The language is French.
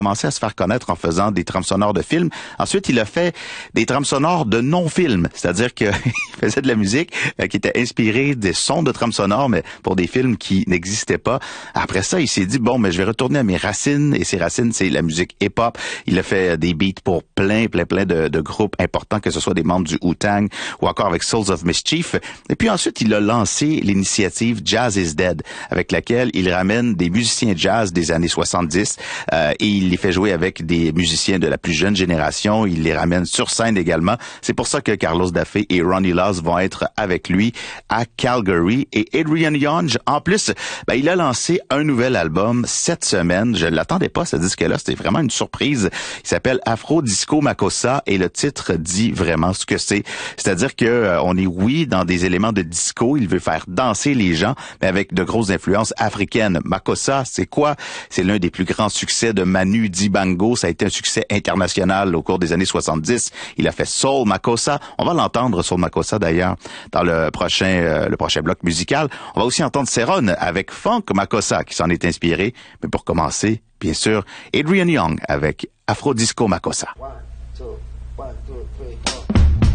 commencé à se faire connaître en faisant des trames sonores de films. Ensuite, il a fait des trames sonores de non-films, c'est-à-dire qu'il faisait de la musique qui était inspirée des sons de trames sonores, mais pour des films qui n'existaient pas. Après ça, il s'est dit, bon, mais je vais retourner à mes racines, et ses racines, c'est la musique hip-hop. Il a fait des beats pour plein de groupes importants, que ce soit des membres du Wu-Tang ou encore avec Souls of Mischief. Et puis ensuite, il a lancé l'initiative Jazz is Dead, avec laquelle il ramène des musiciens jazz des années 70 et il les fait jouer avec des musiciens de la plus jeune génération. Il les ramène sur scène également. C'est pour ça que Carlos Daffé et Ronnie Laws vont être avec lui à Calgary. Et Adrian Young, en plus, il a lancé un nouvel album cette semaine. Je ne l'attendais pas, ce disque-là. C'était vraiment une surprise. Il s'appelle Afro Disco Makossa et le titre dit vraiment ce que c'est. C'est-à-dire que on est, oui, dans des éléments de disco. Il veut faire danser les gens, mais avec de grosses influences africaines. Makossa, c'est quoi? C'est l'un des plus grands succès de Manu Dibango. Ça a été un succès international au cours des années 70. Il a fait Soul Makossa. On va l'entendre, Soul Makossa, d'ailleurs, dans le prochain bloc musical. On va aussi entendre Ceron avec Funk Makossa, qui s'en est inspiré. Mais pour commencer, bien sûr, Adrian Young avec Afro Disco Makossa. 1, 2, 1, 2, 3, 4.